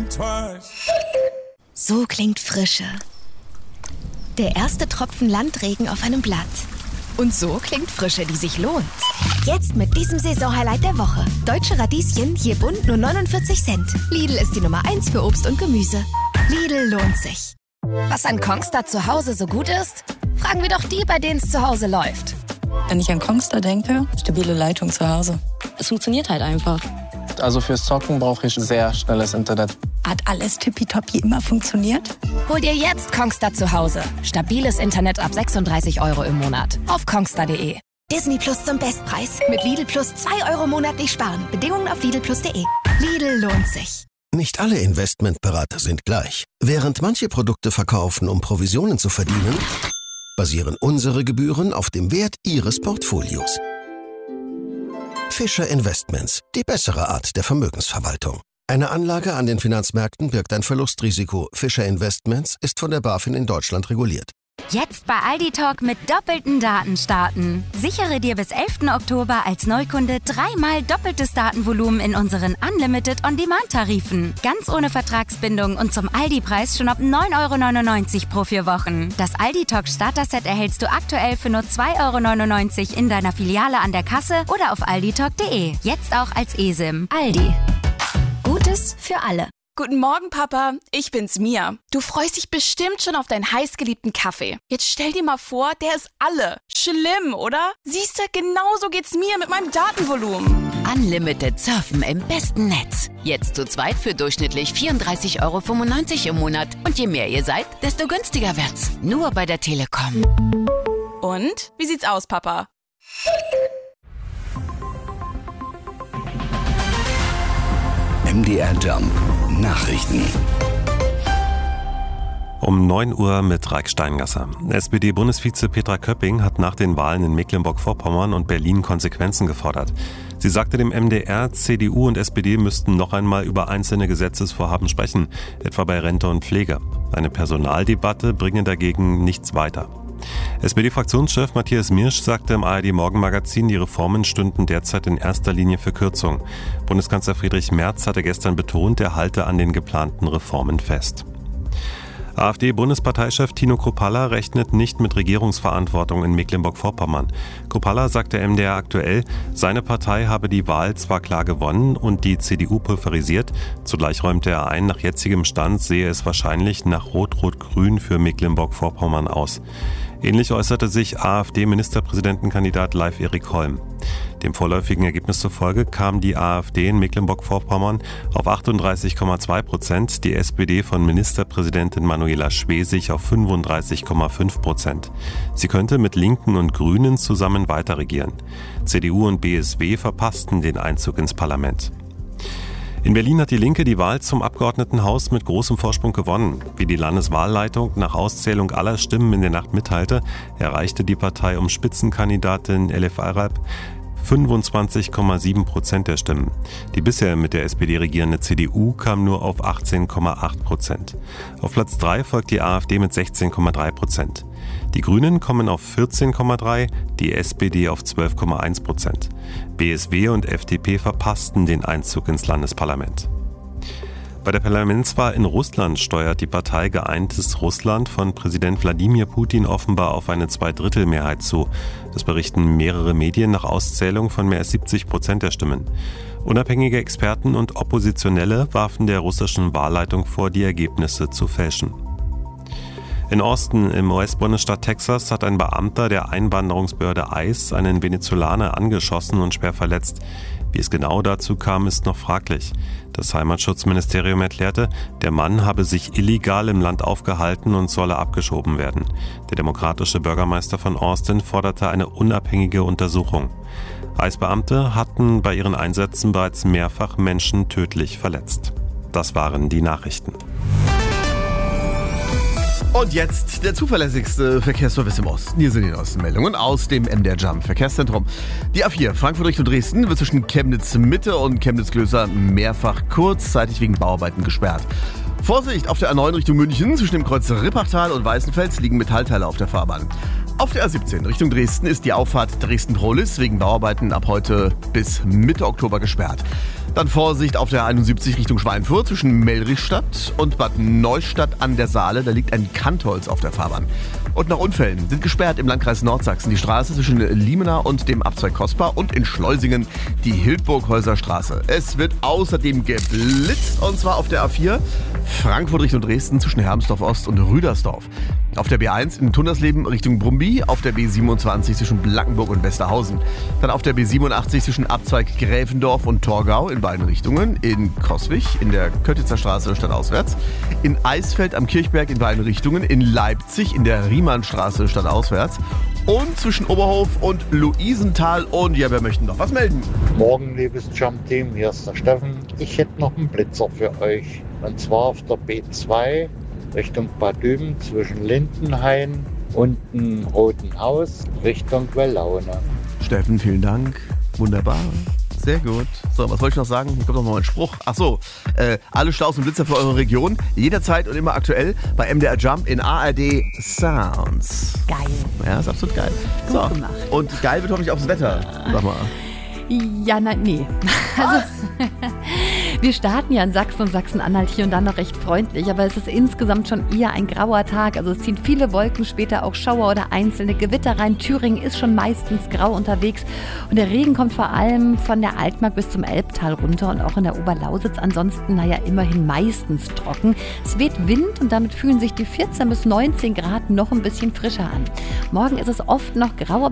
So klingt Frische. Der erste Tropfen Landregen auf einem Blatt. Und so klingt Frische, die sich lohnt. Jetzt mit diesem Saisonhighlight der Woche. Deutsche Radieschen, je bunt nur 49 Cent. Lidl ist die Nummer 1 für Obst und Gemüse. Lidl lohnt sich. Was an Kongstar zu Hause so gut ist? Fragen wir doch die, bei denen es zu Hause läuft. Wenn ich an Kongstar denke, stabile Leitung zu Hause. Es funktioniert halt einfach. Also fürs Zocken brauche ich sehr schnelles Internet. Hat alles tippitoppi immer funktioniert? Hol dir jetzt Kongstar zu Hause. Stabiles Internet ab 36 € im Monat. Auf kongstar.de. Disney Plus zum Bestpreis. Mit Lidl Plus 2 € monatlich sparen. Bedingungen auf lidlplus.de. Lidl lohnt sich. Nicht alle Investmentberater sind gleich. Während manche Produkte verkaufen, um Provisionen zu verdienen, basieren unsere Gebühren auf dem Wert Ihres Portfolios. Fischer Investments, die bessere Art der Vermögensverwaltung. Eine Anlage an den Finanzmärkten birgt ein Verlustrisiko. Fischer Investments ist von der BaFin in Deutschland reguliert. Jetzt bei Aldi Talk mit doppelten Daten starten. Sichere dir bis 11. Oktober als Neukunde 3-mal doppeltes Datenvolumen in unseren Unlimited On-Demand-Tarifen. Ganz ohne Vertragsbindung und zum Aldi-Preis schon ab 9,99 € pro 4 Wochen. Das Aldi Talk Starter-Set erhältst du aktuell für nur 2,99 € in deiner Filiale an der Kasse oder auf alditalk.de. Jetzt auch als eSIM. Aldi. Gutes für alle. Guten Morgen, Papa. Ich bin's, Mia. Du freust dich bestimmt schon auf deinen heißgeliebten Kaffee. Jetzt stell dir mal vor, der ist alle. Schlimm, oder? Siehste, genauso geht's mir mit meinem Datenvolumen. Unlimited surfen im besten Netz. Jetzt zu zweit für durchschnittlich 34,95 € im Monat. Und je mehr ihr seid, desto günstiger wird's. Nur bei der Telekom. Und? Wie sieht's aus, Papa? MDR Jump Nachrichten. Um 9 Uhr mit Raik Steingasser. SPD-Bundesvize Petra Köpping hat nach den Wahlen in Mecklenburg-Vorpommern und Berlin Konsequenzen gefordert. Sie sagte dem MDR, CDU und SPD müssten noch einmal über einzelne Gesetzesvorhaben sprechen, etwa bei Rente und Pflege. Eine Personaldebatte bringe dagegen nichts weiter. SPD-Fraktionschef Matthias Mirsch sagte im ARD-Morgenmagazin, die Reformen stünden derzeit in erster Linie für Kürzung. Bundeskanzler Friedrich Merz hatte gestern betont, er halte an den geplanten Reformen fest. AfD-Bundesparteichef Tino Kruppalla rechnet nicht mit Regierungsverantwortung in Mecklenburg-Vorpommern. Kruppalla sagte MDR aktuell, seine Partei habe die Wahl zwar klar gewonnen und die CDU pulverisiert, zugleich räumte er ein, nach jetzigem Stand sehe es wahrscheinlich nach Rot-Rot-Grün für Mecklenburg-Vorpommern aus. Ähnlich äußerte sich AfD-Ministerpräsidentenkandidat Leif Erik Holm. Dem vorläufigen Ergebnis zufolge kam die AfD in Mecklenburg-Vorpommern auf 38,2%, die SPD von Ministerpräsidentin Manuela Schwesig auf 35,5%. Sie könnte mit Linken und Grünen zusammen weiterregieren. CDU und BSW verpassten den Einzug ins Parlament. In Berlin hat die Linke die Wahl zum Abgeordnetenhaus mit großem Vorsprung gewonnen. Wie die Landeswahlleitung nach Auszählung aller Stimmen in der Nacht mitteilte, erreichte die Partei um Spitzenkandidatin Elif Arab 25,7% der Stimmen. Die bisher mit der SPD regierende CDU kam nur auf 18,8%. Auf Platz 3 folgt die AfD mit 16,3%. Die Grünen kommen auf 14,3%, die SPD auf 12,1%. BSW und FDP verpassten den Einzug ins Landesparlament. Bei der Parlamentswahl in Russland steuert die Partei Geeintes Russland von Präsident Wladimir Putin offenbar auf eine Zweidrittelmehrheit zu. Das berichten mehrere Medien nach Auszählung von mehr als 70% der Stimmen. Unabhängige Experten und Oppositionelle warfen der russischen Wahlleitung vor, die Ergebnisse zu fälschen. In Austin im US-Bundesstaat Texas hat ein Beamter der Einwanderungsbehörde ICE einen Venezolaner angeschossen und schwer verletzt. Wie es genau dazu kam, ist noch fraglich. Das Heimatschutzministerium erklärte, der Mann habe sich illegal im Land aufgehalten und solle abgeschoben werden. Der demokratische Bürgermeister von Austin forderte eine unabhängige Untersuchung. ICE-Beamte hatten bei ihren Einsätzen bereits mehrfach Menschen tödlich verletzt. Das waren die Nachrichten. Und jetzt der zuverlässigste Verkehrsservice im Osten. Hier sind die neuesten Meldungen aus dem MDR Jump Verkehrszentrum. Die A4 Frankfurt Richtung Dresden wird zwischen Chemnitz Mitte und Chemnitz Klöster mehrfach kurzzeitig wegen Bauarbeiten gesperrt. Vorsicht auf der A9 Richtung München, zwischen dem Kreuz Rippachtal und Weißenfels liegen Metallteile auf der Fahrbahn. Auf der A17 Richtung Dresden ist die Auffahrt Dresden-Prohlis wegen Bauarbeiten ab heute bis Mitte Oktober gesperrt. Dann Vorsicht auf der 71 Richtung Schweinfurt zwischen Mellrichstadt und Bad Neustadt an der Saale. Da liegt ein Kantholz auf der Fahrbahn. Und nach Unfällen sind gesperrt im Landkreis Nordsachsen die Straße zwischen Liemenau und dem Abzweig Kospa und in Schleusingen die Hildburghäuser Straße. Es wird außerdem geblitzt und zwar auf der A4 Frankfurt Richtung Dresden zwischen Hermsdorf Ost und Rüdersdorf. Auf der B1 in Tunnersleben Richtung Brumby, auf der B27 zwischen Blankenburg und Westerhausen. Dann auf der B87 zwischen Abzweig Gräfendorf und Torgau in beiden Richtungen. In Coswig in der Köttitzer Straße stadtauswärts. In Eisfeld am Kirchberg in beiden Richtungen. In Leipzig in der Riemannstraße stadtauswärts. Und zwischen Oberhof und Luisenthal. Und ja, wir möchten noch was melden. Morgen, liebes Jump-Team, hier ist der Steffen. Ich hätte noch einen Blitzer für euch. Und zwar auf der B2 Richtung Bad Düben zwischen Lindenhain und dem Roten Haus Richtung Quellaune. Steffen, vielen Dank. Wunderbar. Sehr gut. So, was wollte ich noch sagen? Hier kommt noch mal ein Spruch. Ach so, alle Staus und Blitzer für eure Region. Jederzeit und immer aktuell bei MDR Jump in ARD Sounds. Geil. Ja, ist absolut geil. So, gut gemacht. Und geil wird hoffentlich auch das Wetter. Sag mal. Ja, nein, nee. Also, wir starten ja in Sachsen und Sachsen-Anhalt hier und da noch recht freundlich, aber es ist insgesamt schon eher ein grauer Tag. Also es ziehen viele Wolken, später auch Schauer oder einzelne Gewitter rein. Thüringen ist schon meistens grau unterwegs und der Regen kommt vor allem von der Altmark bis zum Elbtal runter und auch in der Oberlausitz. Ansonsten, immerhin meistens trocken. Es weht Wind und damit fühlen sich die 14 bis 19 Grad noch ein bisschen frischer an. Morgen ist es oft noch grau,